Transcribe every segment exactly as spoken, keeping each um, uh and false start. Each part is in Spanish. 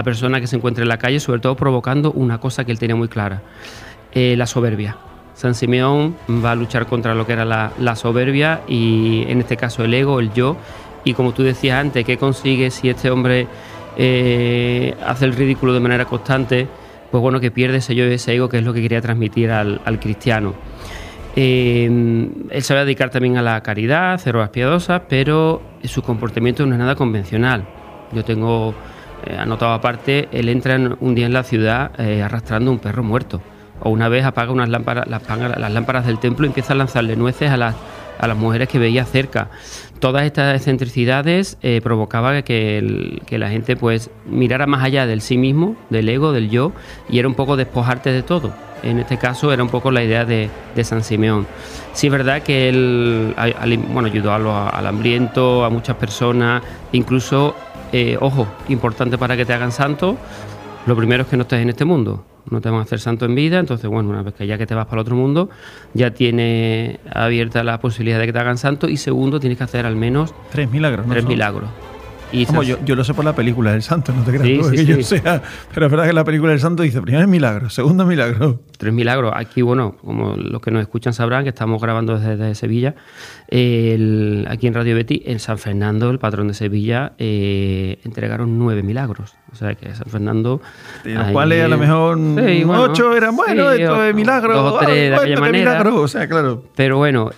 la persona que se encuentre en la calle, sobre todo provocando una cosa que él tenía muy clara, eh, la soberbia. San Simeón va a luchar contra lo que era la, la soberbia y en este caso el ego, el yo, y como tú decías antes, ¿qué consigue si este hombre eh, hace el ridículo de manera constante? Pues bueno, que pierde ese yo y ese ego, que es lo que quería transmitir al, al cristiano. Eh, él se va a dedicar también a la caridad, hacer obras piadosas, pero su comportamiento no es nada convencional. Yo tengo eh, anotado aparte, él entra en, un día en la ciudad eh, arrastrando un perro muerto. O una vez apaga unas lámparas, las, las lámparas del templo y empieza a lanzarle nueces a las, a las mujeres que veía cerca. Todas estas excentricidades eh, provocaban que, el, que la gente pues mirara más allá del sí mismo, del ego, del yo, y era un poco despojarte de todo. En este caso era un poco la idea de, de San Simeón. Sí es verdad que él bueno, ayudó a los, al hambriento, a muchas personas, incluso, eh, ojo, importante para que te hagan santo, lo primero es que no estés en este mundo. No te van a hacer santo en vida, entonces bueno, una vez que ya que te vas para el otro mundo, ya tienes abierta la posibilidad de que te hagan santo, y segundo, tienes que hacer al menos tres milagros, ¿no? Tres milagros. Y Como yo, yo lo sé por la película del santo, no te creas sí, tú, sí, que sí. yo sea, pero es verdad que la película del santo dice primer milagro, segundo milagro. Tres milagros. Aquí, bueno, como los que nos escuchan sabrán que estamos grabando desde Sevilla, el, aquí en Radio Betis, en San Fernando, el patrón de Sevilla, eh, entregaron nueve milagros. O sea que San Fernando... De los cuales a lo mejor sí, bueno, ocho eran buenos, sí, esto es milagro, dos o tres de aquella manera. Milagro, o sea, claro. Pero bueno,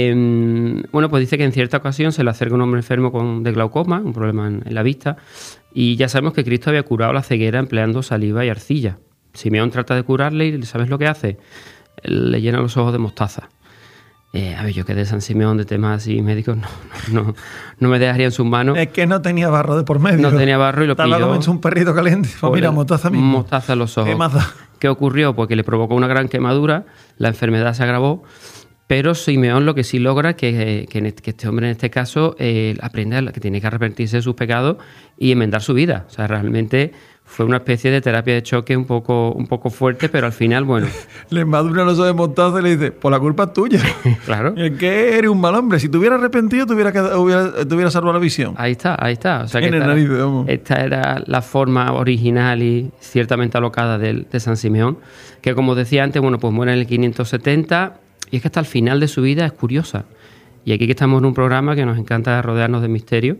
eh, bueno, pues dice que en cierta ocasión se le acerca un hombre enfermo con, de glaucoma, un problema en, en la vista, y ya sabemos que Cristo había curado la ceguera empleando saliva y arcilla. Simeón trata de curarle y ¿sabes lo que hace? Le llena los ojos de mostaza. Eh, a ver, yo que de San Simeón, de temas así médicos, no, no, no, no me dejaría en sus manos. Es que no tenía barro de por medio. No tenía barro y lo Estaba pilló. Estaba como un perrito caliente. Pues mira, mostaza mismo. Mostaza en los ojos. ¿Qué más da? ¿Qué ocurrió? Pues que le provocó una gran quemadura, la enfermedad se agravó, pero Simeón lo que sí logra que, que, que este hombre en este caso eh, aprenda que tiene que arrepentirse de sus pecados y enmendar su vida. O sea, realmente fue una especie de terapia de choque un poco, un poco fuerte, pero al final, bueno... Le madura los ojos de mostaza y le dice, pues la culpa es tuya. Claro. Es que eres un mal hombre. Si te hubieras arrepentido, te hubiera, hubiera, te hubiera salvado la visión. Ahí está, ahí está. O sea, que esta, nariz, vamos. esta era la forma original y ciertamente alocada de, de San Simeón, que como decía antes, bueno, pues muere en el quinientos setenta, y es que hasta el final de su vida es curiosa. Y aquí que estamos en un programa que nos encanta rodearnos de misterio,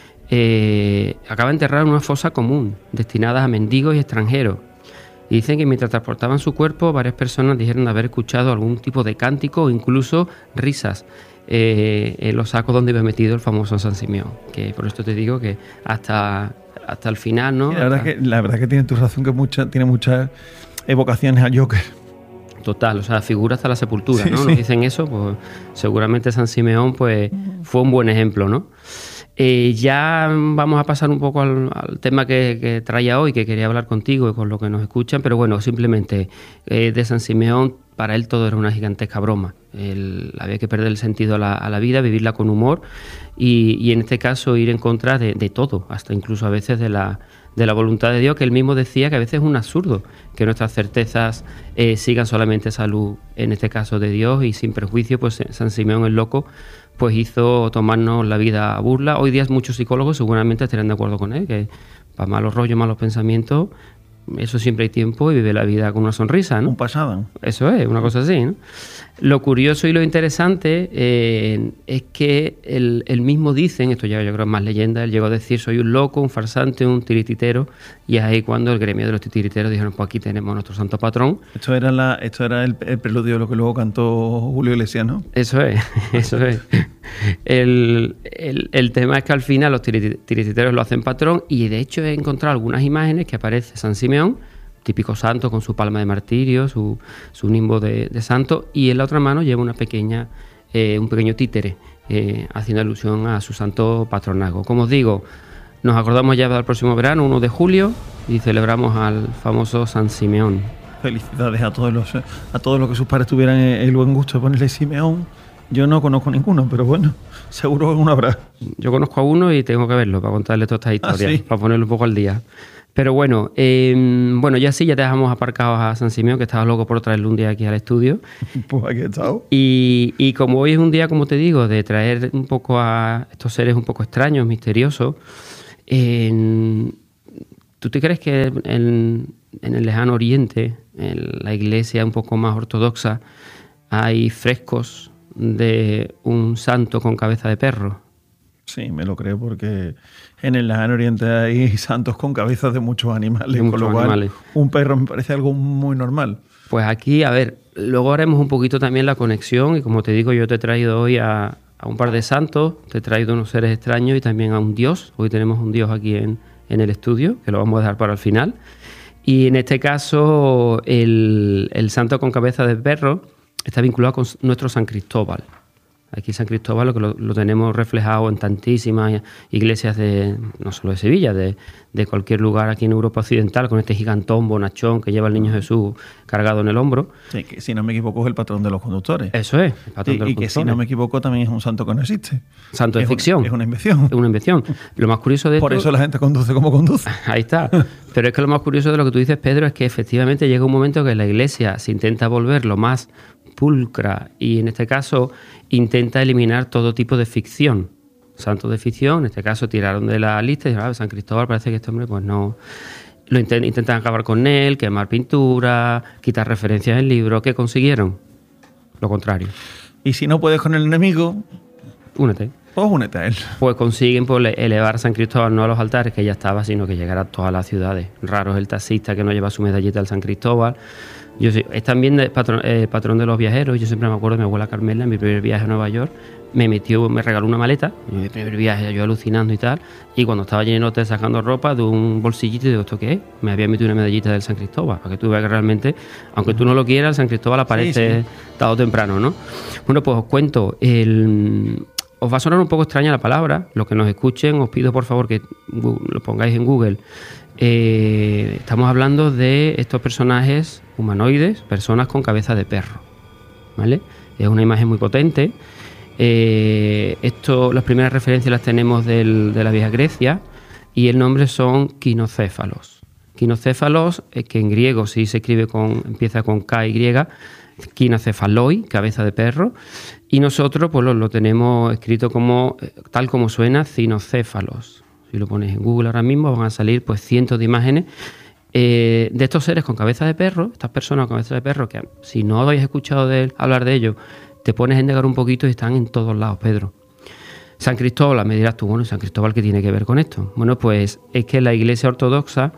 Eh, acaba enterrado en una fosa común destinada a mendigos y extranjeros, y dicen que mientras transportaban su cuerpo varias personas dijeron de haber escuchado algún tipo de cántico o incluso risas eh, en los sacos donde iba metido el famoso San Simeón, que por esto te digo que hasta, hasta el final, ¿no? Sí, la, verdad hasta... que, la verdad que tiene tu razón, que mucha, tiene muchas evocaciones al Joker. Total, o sea, figura hasta la sepultura, sí, ¿no? Sí. Nos dicen eso, pues seguramente San Simeón pues fue un buen ejemplo, ¿no? Eh, ya vamos a pasar un poco al, al tema que, que traía hoy, que quería hablar contigo y con lo que nos escuchan, pero bueno, simplemente eh, de San Simeón, para él todo era una gigantesca broma. Él, había que perder el sentido a la, a la vida, vivirla con humor y, y en este caso ir en contra de, de todo, hasta incluso a veces de la, de la voluntad de Dios, que él mismo decía que a veces es un absurdo que nuestras certezas eh, sigan solamente esa luz, en este caso de Dios, y sin perjuicio, pues San Simeón el loco pues hizo tomarnos la vida a burla. Hoy día muchos psicólogos seguramente estarán de acuerdo con él, que para malos rollos, malos pensamientos, eso siempre hay tiempo y vive la vida con una sonrisa, ¿no? Un pasado. Eso es, una cosa así, ¿no? Lo curioso y lo interesante eh, es que él, él mismo dicen, esto ya yo creo es más leyenda, él llegó a decir, soy un loco, un farsante, un tirititero, y es ahí cuando el gremio de los titiriteros dijeron, pues aquí tenemos a nuestro santo patrón. Esto era, la, esto era el, el preludio de lo que luego cantó Julio Iglesias, ¿no? Eso es, eso es. El, el, el tema es que al final los tirititeros lo hacen patrón, y de hecho he encontrado algunas imágenes que aparece San Simeón, típico santo con su palma de martirio, su, su nimbo de, de santo, y en la otra mano lleva una pequeña, eh, un pequeño títere, eh, haciendo alusión a su santo patronazgo. Como os digo, nos acordamos ya del próximo verano, uno de julio, y celebramos al famoso San Simeón. Felicidades a todos los a todos los que sus padres tuvieran el buen gusto de ponerle Simeón. Yo no conozco ninguno, pero bueno, seguro que alguno habrá. Yo conozco a uno y tengo que verlo para contarle todas estas historias, ¿Ah, sí? para ponerlo un poco al día. Pero bueno, eh, bueno, ya sí, ya dejamos aparcados a San Simeón, que estaba loco por traerle un día aquí al estudio. Pues aquí he estado. Y, y como hoy es un día, como te digo, de traer un poco a estos seres un poco extraños, misteriosos, eh, ¿tú te crees que en, en el lejano oriente, en la iglesia un poco más ortodoxa, hay frescos de un santo con cabeza de perro? Sí, me lo creo, porque en el lejano oriente hay santos con cabezas de muchos animales, De con muchos lo cual animales. un perro me parece algo muy normal. Pues aquí, a ver, luego haremos un poquito también la conexión y como te digo, yo te he traído hoy a, a un par de santos, te he traído unos seres extraños y también a un dios. Hoy tenemos un dios aquí en, en el estudio, que lo vamos a dejar para el final. Y en este caso, el, el santo con cabeza de perro está vinculado con nuestro San Cristóbal. Aquí San Cristóbal lo, que lo, lo tenemos reflejado en tantísimas iglesias, de no solo de Sevilla, de, de cualquier lugar aquí en Europa Occidental, con este gigantón bonachón que lleva el niño Jesús cargado en el hombro. Sí, que si no me equivoco es el patrón de los conductores. Eso es, el patrón y, de los y que conductores. si no me equivoco también es un santo que no existe. Santo de es ficción. Una, es una invención. Es una invención. Lo más curioso de Por esto, eso la gente conduce como conduce. ahí está. Pero es que lo más curioso de lo que tú dices, Pedro, es que efectivamente llega un momento que la iglesia se intenta volver lo más pulcra y en este caso intenta eliminar todo tipo de ficción. Santos de ficción, en este caso tiraron de la lista y dijeron, ah, San Cristóbal parece que este hombre pues no... Lo intent, intentan acabar con él, quemar pintura, quitar referencias en libros. ¿Qué consiguieron? Lo contrario. Y si no puedes con el enemigo, Únete. pues únete a él. Pues consiguen pues, elevar a San Cristóbal no a los altares que ya estaba, sino que llegara a todas las ciudades. Raro es el taxista que no lleva su medallita al San Cristóbal. Yo sí, es también de patrón, eh, patrón de los viajeros. Yo siempre me acuerdo de mi abuela Carmela, en mi primer viaje a Nueva York, me metió, me regaló una maleta, en mi primer viaje, yo alucinando y tal, y cuando estaba lleno de sacando ropa de un bolsillito, y digo, ¿esto qué es? Me había metido una medallita del San Cristóbal, para que tú veas que realmente, aunque tú no lo quieras, el San Cristóbal aparece sí, sí. tarde o temprano, ¿no? Bueno, pues os cuento, el... os va a sonar un poco extraña la palabra, los que nos escuchen, os pido por favor que lo pongáis en Google. Eh, estamos hablando de estos personajes humanoides, personas con cabeza de perro, ¿vale? Es una imagen muy potente. Eh, esto, las primeras referencias las tenemos del, de la vieja Grecia y el nombre son quinocéfalos. Quinocéfalos, eh, que en griego sí se escribe con, empieza con K y, quinocefaloi, cabeza de perro, y nosotros pues lo, lo tenemos escrito como tal como suena, cinocéfalos. Si lo pones en Google ahora mismo van a salir pues cientos de imágenes eh, de estos seres con cabeza de perro, estas personas con cabeza de perro, que si no habéis escuchado de él, hablar de ellos, te pones a indagar un poquito y están en todos lados, Pedro. San Cristóbal, me dirás tú, bueno, ¿San Cristóbal qué tiene que ver con esto? Bueno, pues es que la Iglesia Ortodoxa,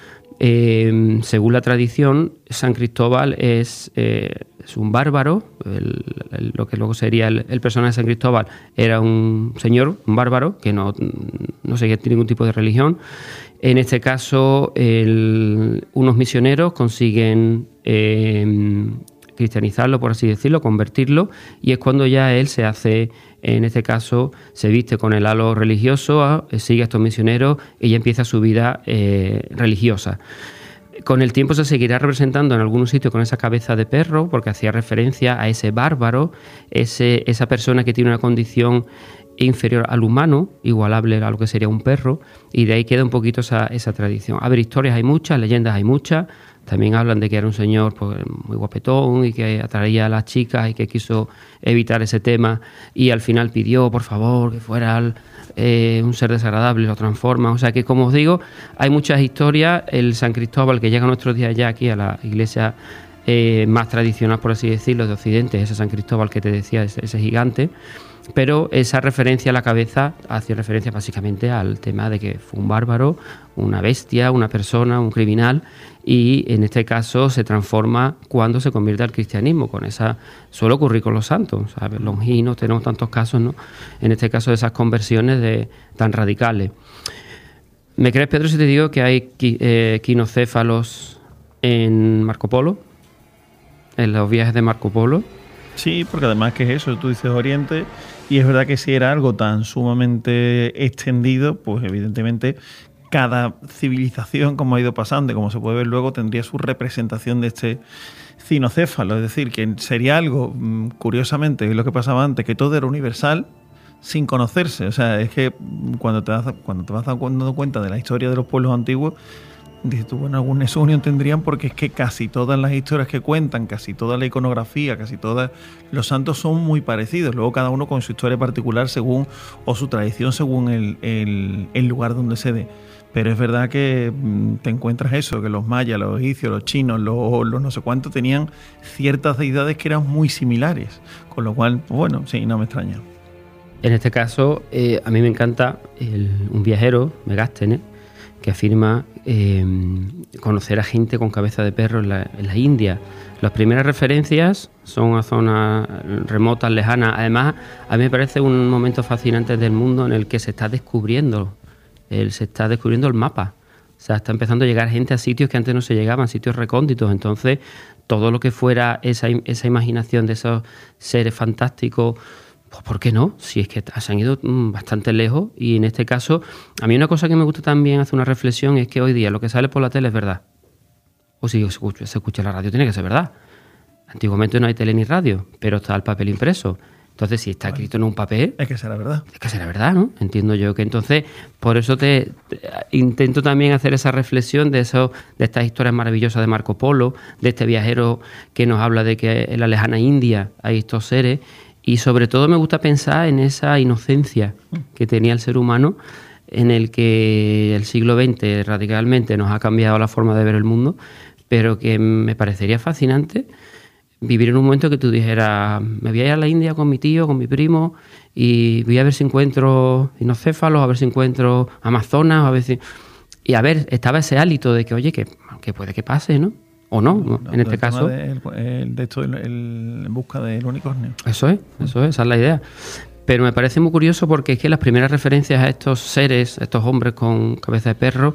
eh, según la tradición, San Cristóbal es, eh, es un bárbaro, el, el, lo que luego sería el, el personaje de San Cristóbal era un señor, un bárbaro, que no, no seguía ningún tipo de religión. En este caso, el, unos misioneros consiguen eh, cristianizarlo, por así decirlo, convertirlo, y es cuando ya él se hace, en este caso, se viste con el halo religioso, sigue a estos misioneros y ya empieza su vida eh, religiosa. Con el tiempo se seguirá representando en algunos sitios con esa cabeza de perro, porque hacía referencia a ese bárbaro, ese, esa persona que tiene una condición inferior al humano, igualable a lo que sería un perro, y de ahí queda un poquito esa, esa tradición. A ver, historias hay muchas, leyendas hay muchas. También hablan de que era un señor pues, muy guapetón y que atraía a las chicas y que quiso evitar ese tema y al final pidió, por favor, que fuera eh, un ser desagradable y lo transforma. O sea que, como os digo, hay muchas historias. El San Cristóbal, que llega a nuestros días ya aquí a la iglesia eh, más tradicional, por así decirlo, de Occidente, ese San Cristóbal que te decía, ese, ese gigante. Pero esa referencia a la cabeza hace referencia básicamente al tema de que fue un bárbaro, una bestia, una persona, un criminal, y en este caso se transforma cuando se convierte al cristianismo. Con esa suele ocurrir con los santos, ¿sabes? Longinos, tenemos tantos casos, ¿no? En este caso de esas conversiones de, tan radicales. ¿Me crees, Pedro, si te digo que hay eh, quinocéfalos en Marco Polo? En los viajes de Marco Polo. Sí, porque además que es eso, tú dices Oriente, y es verdad que si era algo tan sumamente extendido, pues evidentemente cada civilización, como ha ido pasando y como se puede ver luego, tendría su representación de este cinocéfalo. Es decir, que sería algo, curiosamente, lo que pasaba antes, que todo era universal sin conocerse. O sea, es que cuando te vas, cuando te vas dando cuenta de la historia de los pueblos antiguos, dices tú, bueno, alguna unión tendrían, porque es que casi todas las historias que cuentan, casi toda la iconografía, casi todos los santos son muy parecidos. Luego cada uno con su historia particular según, o su tradición según el, el, el lugar donde se dé. Pero es verdad que te encuentras eso, que los mayas, los egipcios, los chinos, los, los no sé cuántos tenían ciertas deidades que eran muy similares. Con lo cual, bueno, sí, no me extraña. En este caso, eh, a mí me encanta el, un viajero, Megástenes, que afirma eh, conocer a gente con cabeza de perro en la, en la India. Las primeras referencias son a zonas remotas, lejanas. Además, a mí me parece un momento fascinante del mundo en el que se está descubriendo el, se está descubriendo el mapa. O sea, está empezando a llegar gente a sitios que antes no se llegaban, sitios recónditos. Entonces, todo lo que fuera esa, esa imaginación de esos seres fantásticos, pues ¿por qué no? Si es que se han ido bastante lejos. Y en este caso, a mí una cosa que me gusta también hacer una reflexión es que hoy día lo que sale por la tele es verdad. O si se escucha, se escucha en la radio, tiene que ser verdad. Antiguamente no hay tele ni radio, pero está el papel impreso. Entonces, si está escrito en un papel... Es que será verdad. Es que será verdad, ¿no? Entiendo yo que entonces... Por eso te, te intento también hacer esa reflexión de eso, de estas historias maravillosas de Marco Polo, de este viajero que nos habla de que en la lejana India hay estos seres. Y sobre todo me gusta pensar en esa inocencia que tenía el ser humano, en el que el siglo veinte radicalmente nos ha cambiado la forma de ver el mundo, pero que me parecería fascinante vivir en un momento que tú dijeras, me voy a ir a la India con mi tío, con mi primo, y voy a ver si encuentro dinocéfalos, a ver si encuentro amazonas, a ver si... Y a ver, estaba ese hálito de que, oye, que, que puede que pase, ¿no? O no, no, no en este caso... De, el, de esto, el, el, en busca del unicornio. Eso es, eso es, esa es la idea. Pero me parece muy curioso porque es que las primeras referencias a estos seres, a estos hombres con cabeza de perro,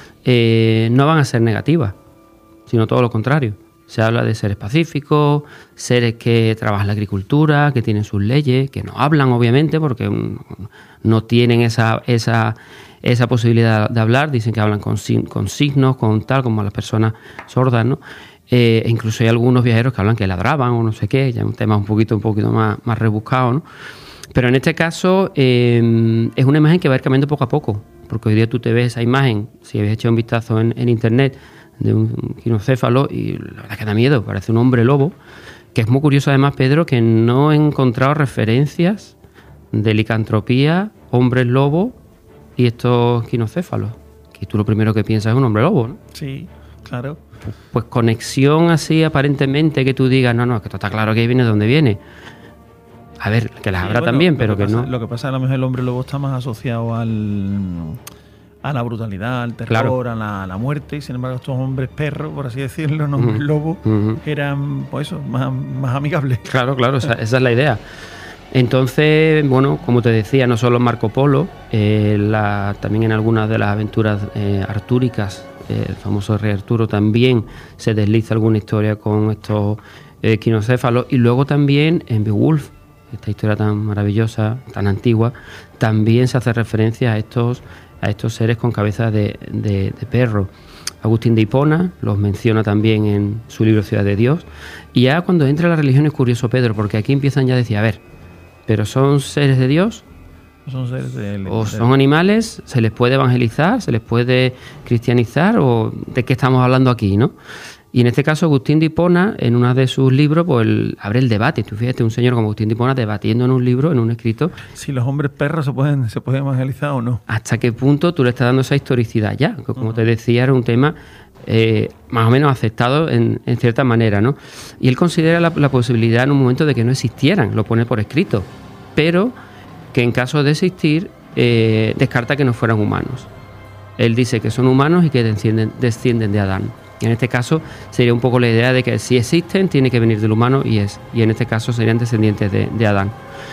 eh, no van a ser negativas, sino todo lo contrario. Se habla de seres pacíficos, seres que trabajan la agricultura, que tienen sus leyes, que no hablan, obviamente, porque no tienen esa, esa, esa posibilidad de hablar. Dicen que hablan con, con signos, con tal, como las personas sordas, ¿no? Eh, e incluso hay algunos viajeros que hablan que ladraban o no sé qué, ya es un tema un poquito, un poquito más, más rebuscado, ¿no? Pero en este caso eh, es una imagen que va a ir cambiando poco a poco, porque hoy día tú te ves esa imagen, si habéis echado un vistazo en, en internet, de un quinocéfalo, y la verdad que da miedo, parece un hombre lobo, que es muy curioso además, Pedro, que no he encontrado referencias de licantropía, hombres lobo y estos quinocéfalos, que tú lo primero que piensas es un hombre lobo, ¿no? Sí, claro. Pues conexión así aparentemente que tú digas, no, no, que esto está claro que viene de donde viene. A ver, que las sí, habrá bueno, también, pero que, que pasa, no. Lo que pasa es que a lo mejor el hombre lobo está más asociado al... a la brutalidad, al terror, claro. a, la, a la muerte, y sin embargo estos hombres perros, por así decirlo, no hombres uh-huh. lobos, uh-huh. eran pues eso, más, más amigables. Claro, claro, esa, esa es la idea. Entonces, bueno, como te decía, no solo Marco Polo, eh, la, también en algunas de las aventuras eh, artúricas, eh, el famoso rey Arturo, también se desliza alguna historia con estos eh, quinocéfalos, y luego también en Beowulf, esta historia tan maravillosa, tan antigua, también se hace referencia a estos a estos seres con cabeza de, de, de perro. Agustín de Hipona los menciona también en su libro Ciudad de Dios. Y ya cuando entra la religión es curioso, Pedro, porque aquí empiezan ya a decir, a ver, ¿pero son seres de Dios? ¿Son seres de, ¿O son animales? ¿Se les puede evangelizar? ¿Se les puede cristianizar? ¿O de qué estamos hablando aquí, no? Y en este caso Agustín de Hipona, en uno de sus libros, pues el, abre el debate. Tú fíjate, un señor como Agustín de Hipona debatiendo en un libro, en un escrito. Si los hombres perros se pueden, se pueden evangelizar o no. ¿Hasta qué punto tú le estás dando esa historicidad ya? Que como uh-huh. te decía, era un tema eh, más o menos aceptado en, en cierta manera, ¿no? Y él considera la, la posibilidad en un momento de que no existieran, lo pone por escrito, pero que en caso de existir, eh, descarta que no fueran humanos. Él dice que son humanos y que descienden, descienden de Adán. En este caso sería un poco la idea de que si existen, tiene que venir del humano, y es. Y en este caso serían descendientes de, de Adán.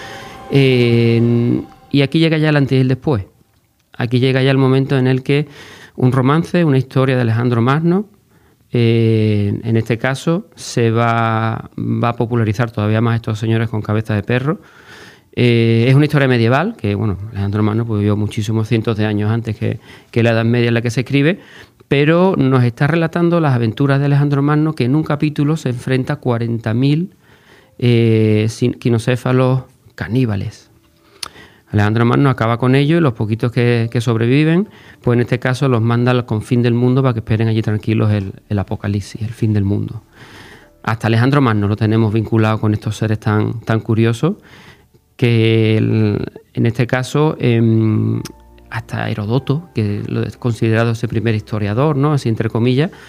Eh, y aquí llega ya el antes y el después. Aquí llega ya el momento en el que un romance, una historia de Alejandro Magno, eh, en este caso se va, va a popularizar todavía más estos señores con cabeza de perro. Eh, es una historia medieval, que bueno, Alejandro Magno pues, vivió muchísimos cientos de años antes que, que la Edad Media en la que se escribe, pero nos está relatando las aventuras de Alejandro Magno, que en un capítulo se enfrenta a cuarenta mil eh, quinocéfalos caníbales. Alejandro Magno acaba con ellos, y los poquitos que, que sobreviven, pues en este caso los manda al confín del mundo para que esperen allí tranquilos el, el apocalipsis, el fin del mundo. Hasta Alejandro Magno lo tenemos vinculado con estos seres tan, tan curiosos, que el, en este caso... Eh, hasta Herodoto, que lo es considerado ese primer historiador, ¿no? Así entre comillas,